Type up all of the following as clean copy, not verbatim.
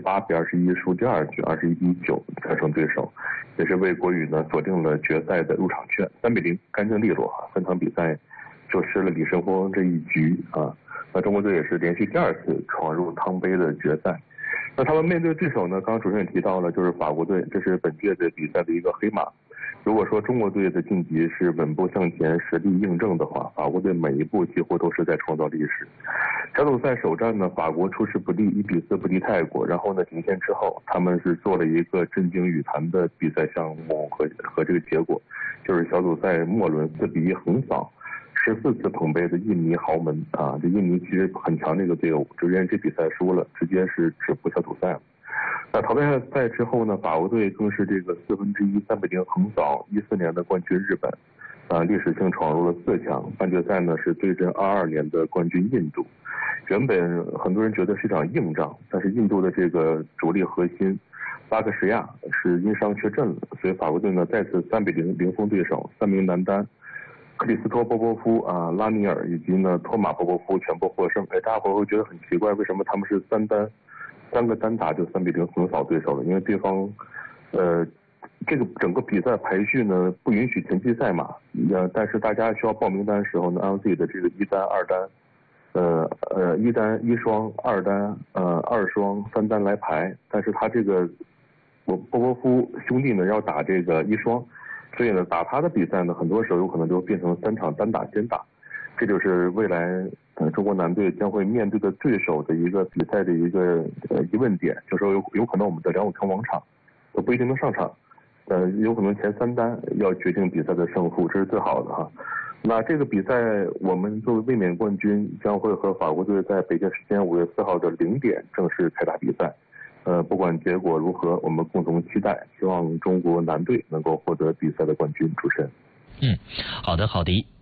8比21输第2局21-9战胜对手，也是为国羽呢锁定了决赛的入场券，3比0干净利落啊，3场比赛就失了李胜峰这一局啊。那中国队也是连续第2次闯入汤杯的决赛。那他们面对对手呢，刚刚主持人也提到了，就是法国队，这是本届的比赛的一个黑马。如果说中国队的晋级是稳步向前、实力印证的话，法国队每一步几乎都是在创造历史。小组赛首战呢，法国出师不利，1比4不敌泰国，然后呢停线之后，他们是做了一个震惊羽坛的比赛项目和这个结果，就是小组赛末轮4比1横扫14次捧杯的印尼豪门啊！这印尼其实很强这个队伍，只因为这比赛输了，直接是止步小组赛了。那淘汰赛之后呢，法国队更是这个1/4 3比0横扫14年的冠军日本，历史性闯入了4强。半决赛呢是对阵22年的冠军印度。原本很多人觉得是一场硬仗，但是印度的这个主力核心巴克什亚是因伤缺阵了，所以法国队呢再次3比0零封对手，3名男单。克里斯托波波夫啊、拉尼尔以及呢托马波波夫全部获胜。大家伙会觉得很奇怪，为什么他们是3个单打就3比0横扫对手了？因为对方，这个整个比赛排序呢不允许前期赛马，但是大家需要报名单的时候呢，按自己的这个1单、2单，1单1双、2单2双、3单来排。但是他这个波波夫兄弟呢要打这个1双。所以呢，打他的比赛呢，很多时候有可能就变成3场单打先打，这就是未来中国男队将会面对的对手的一个比赛的一个疑问点，就是说有可能我们的梁永成王场都不一定能上场，有可能前3单要决定比赛的胜负，这是最好的哈。那这个比赛我们作为卫冕冠军将会和法国队在北京时间5月4号的0点正式开打比赛。不管结果如何，我们共同期待，希望中国男队能够获得比赛的冠军。主持人， 好的。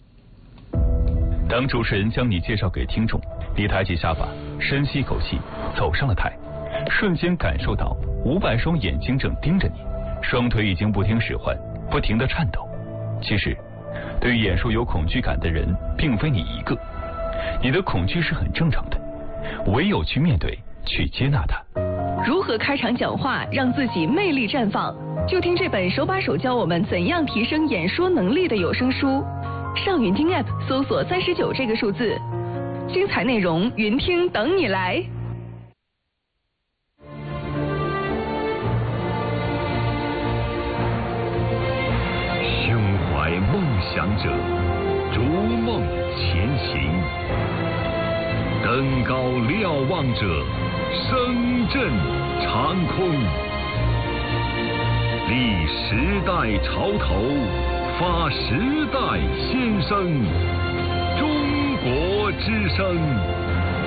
当主持人将你介绍给听众，你抬起下巴，深吸一口气，走上了台，瞬间感受到500双眼睛正盯着你，双腿已经不听使唤，不停地颤抖。其实，对于演说有恐惧感的人，并非你一个，你的恐惧是很正常的，唯有去面对，去接纳它。 如何开场讲话让自己魅力绽放？就听这本手把手教我们怎样提升演说能力的有声书。上云听 App 搜索39这个数字，精彩内容云听等你来。 胸怀梦想者，逐梦前行；登高瞭望者，声震长空。立时代潮头，发时代先声。中国之声。